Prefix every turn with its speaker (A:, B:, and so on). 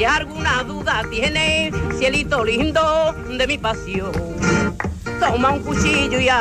A: Si alguna duda tiene, cielito lindo de mi pasión, toma un cuchillo y